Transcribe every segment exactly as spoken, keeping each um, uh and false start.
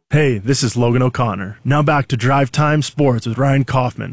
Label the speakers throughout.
Speaker 1: Hey, this is Logan O'Connor. Now back to Drive Time Sports with Ryan Kaufman.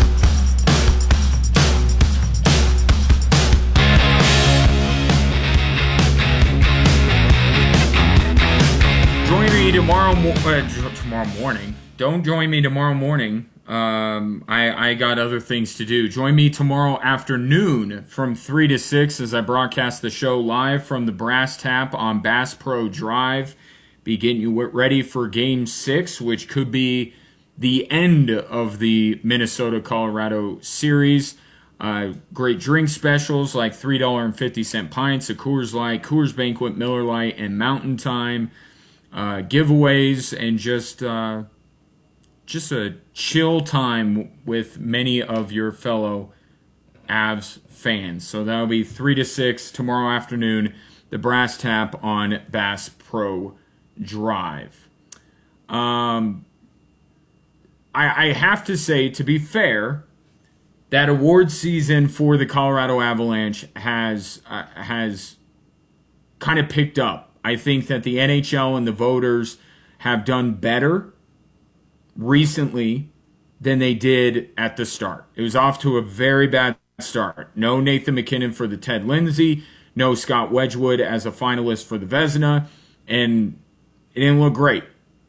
Speaker 2: Join me tomorrow, mo- uh, tomorrow morning. Don't join me tomorrow morning. Um, I, I got other things to do. Join me tomorrow afternoon from three to six as I broadcast the show live from the Brass Tap on Bass Pro Drive. Be getting you ready for Game six, which could be the end of the Minnesota-Colorado series. Uh, great drink specials like three dollars and fifty cents pints of Coors Light, Coors Banquet, Miller Lite, and Mountain Time. Uh, giveaways and just uh, just a chill time with many of your fellow Avs fans. So that'll be three to six tomorrow afternoon, the Brass Tap on Bass Pro Drive. Um, I, I have to say, to be fair, that award season for the Colorado Avalanche has uh, has kind of picked up. I think that the N H L and the voters have done better recently than they did at the start. It was off to a very bad start. No Nathan MacKinnon for the Ted Lindsay, no Scott Wedgwood as a finalist for the Vezina, and it didn't look great.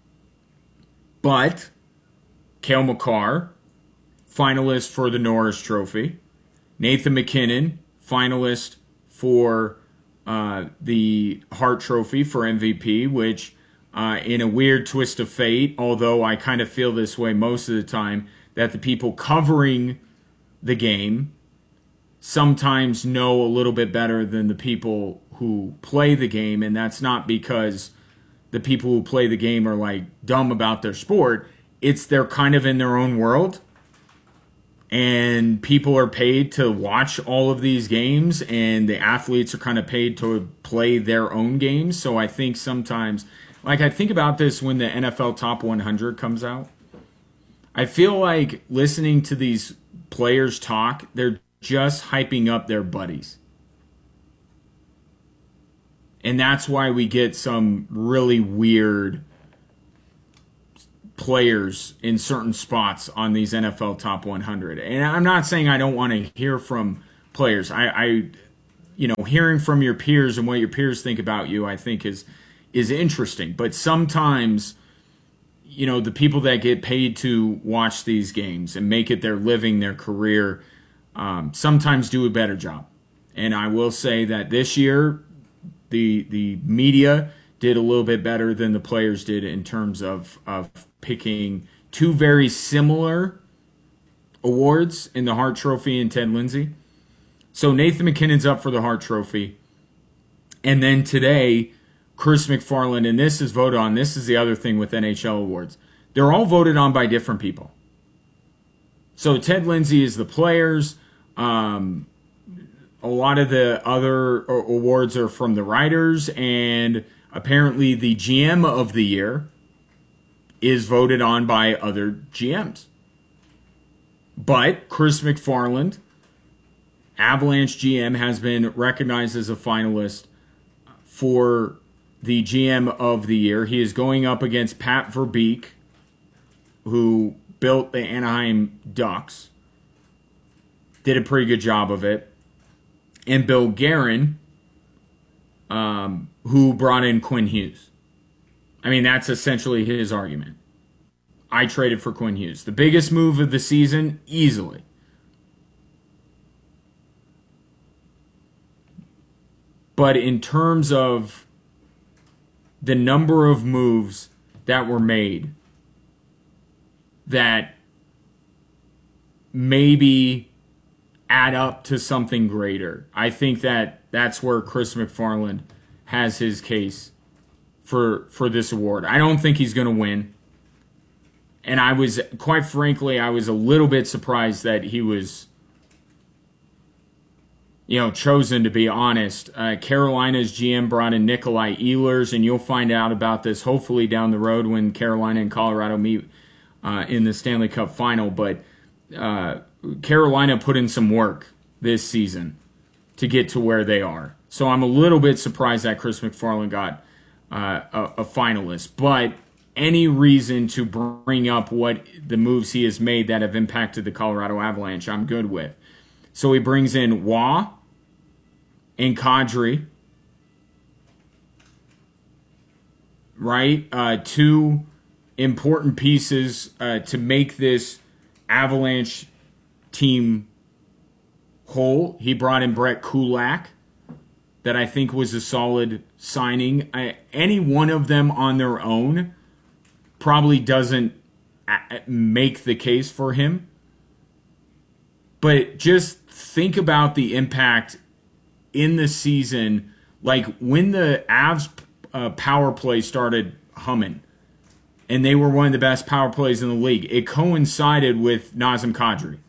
Speaker 2: But Cale Makar, finalist for the Norris Trophy. Nathan MacKinnon, finalist for uh, the Hart Trophy for M V P, which uh, in a weird twist of fate, although I kind of feel this way most of the time, that the people covering the game sometimes know a little bit better than the people who play the game, and that's not because the people who play the game are like dumb about their sport. It's they're kind of in their own world, and people are paid to watch all of these games, and the athletes are kind of paid to play their own games. So I think sometimes, like I think about this when the N F L Top one hundred comes out, I feel like listening to these players talk, they're just hyping up their buddies. And that's why we get some really weird players in certain spots on these N F L Top one hundred. And I'm not saying I don't want to hear from players. I, I, you know, hearing from your peers and what your peers think about you, I think is is interesting. But sometimes, you know, the people that get paid to watch these games and make it their living, their career, um, sometimes do a better job. And I will say that this year, the the media did a little bit better than the players did in terms of, of picking two very similar awards in the Hart Trophy and Ted Lindsay. So Nathan MacKinnon's up for the Hart Trophy. And then today, Chris MacFarland, and this is voted on, this is the other thing with N H L awards. They're all voted on by different people. So Ted Lindsay is the players. Um, a lot of the other awards are from the writers, and apparently the G M of the year is voted on by other G Ms. But Chris MacFarland, Avalanche G M, has been recognized as a finalist for the G M of the year. He is going up against Pat Verbeek, who built the Anaheim Ducks. Did a pretty good job of it. And Bill Guerin, um, who brought in Quinn Hughes. I mean, that's essentially his argument. I traded for Quinn Hughes. The biggest move of the season, easily. But in terms of the number of moves that were made that maybe add up to something greater, I think that that's where Chris MacFarland has his case for for this award. I don't think he's going to win. And I was, quite frankly, I was a little bit surprised that he was, you know, chosen, to be honest. Uh, Carolina's G M brought in Nikolai Ehlers, and you'll find out about this hopefully down the road when Carolina and Colorado meet uh, in the Stanley Cup final. But uh, Carolina put in some work this season to get to where they are. So I'm a little bit surprised that Chris MacFarland got uh, a, a finalist. But any reason to bring up what the moves he has made that have impacted the Colorado Avalanche, I'm good with. So he brings in Waugh and Kadri, right? Uh, two important pieces uh, to make this Avalanche team whole. He brought in Brett Kulak, that I think was a solid signing. I, any one of them on their own probably doesn't make the case for him. But just think about the impact in the season, like when the Avs uh, power play started humming, and they were one of the best power plays in the league. It coincided with Nazem Kadri.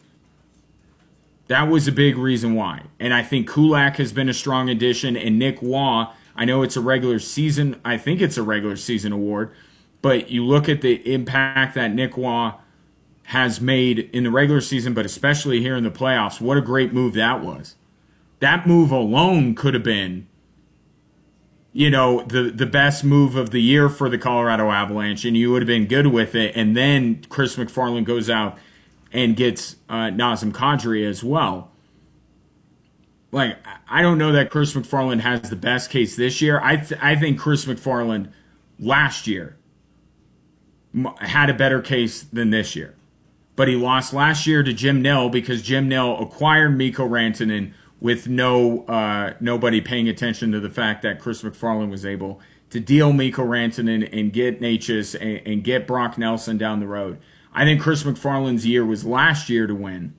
Speaker 2: That was a big reason why. And I think Kulak has been a strong addition, and Nick Waugh, I know it's a regular season, I think it's a regular season award, but you look at the impact that Nick Waugh has made in the regular season, but especially here in the playoffs, what a great move that was. That move alone could have been, you know, the, the best move of the year for the Colorado Avalanche, and you would have been good with it. And then Chris MacFarland goes out and gets uh, Nazem Kadri as well. Like, I don't know that Chris MacFarland has the best case this year. I th- I think Chris MacFarland last year had a better case than this year. But he lost last year to Jim Nill because Jim Nill acquired Mikko Rantanen with no uh, nobody paying attention to the fact that Chris MacFarland was able to deal Mikko Rantanen and get Natchez and, and get Brock Nelson down the road. I think Chris MacFarland's year was last year to win,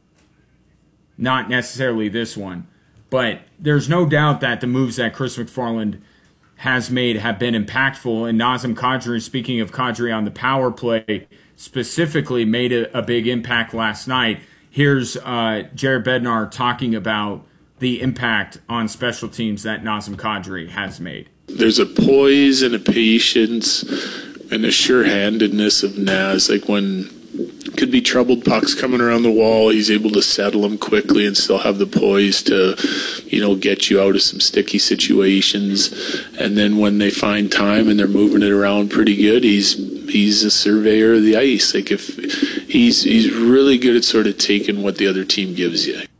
Speaker 2: not necessarily this one. But there's no doubt that the moves that Chris MacFarland has made have been impactful. And Nazem Kadri, speaking of Kadri on the power play, specifically made a, a big impact last night. Here's uh, Jared Bednar talking about the impact on special teams that Nazem Kadri has made.
Speaker 3: There's a poise and a patience and a sure-handedness of Naz. Like when could be troubled pucks coming around the wall, he's able to settle them quickly and still have the poise to, you know, get you out of some sticky situations. And then when they find time and they're moving it around pretty good, he's he's a surveyor of the ice. Like if he's he's really good at sort of taking what the other team gives you.